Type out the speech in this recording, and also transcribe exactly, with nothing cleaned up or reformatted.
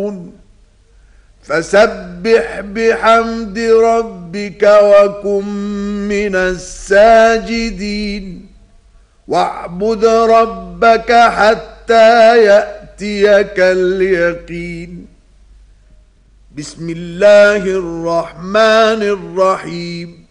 يعلمون فسبح بحمد ربك وكن من الساجدين واعبد ربك حتى يأتيك اليقين. بسم الله الرحمن الرحيم.